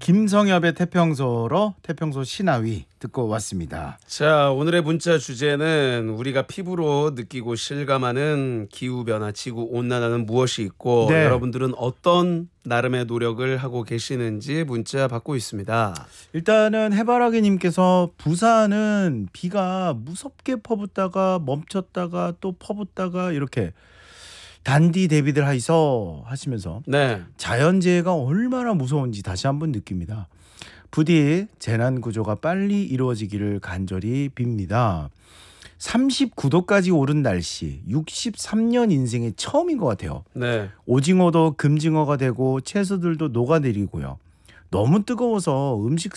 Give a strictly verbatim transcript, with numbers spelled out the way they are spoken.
김성엽의 태평소로 태평소 신하위 듣고 왔습니다. 자, 오늘의 문자 주제는 우리가 피부로 느끼고 실감하는 기후변화, 지구온난화는 무엇이 있고 네. 여러분들은 어떤 나름의 노력을 하고 계시는지 문자 받고 있습니다. 일단은 해바라기님께서 부산은 비가 무섭게 퍼붓다가 멈췄다가 또 퍼붓다가 이렇게 단디 대비들 하이소 하시면서 네. 자연재해가 얼마나 무서운지 다시 한번 느낍니다. 부디 재난구조가 빨리 이루어지기를 간절히 빕니다. 삼십구 도까지 오른 날씨 육십삼 년 인생에 처음인 것 같아요. 네. 오징어도 금징어가 되고 채소들도 녹아내리고요. 너무 뜨거워서 음식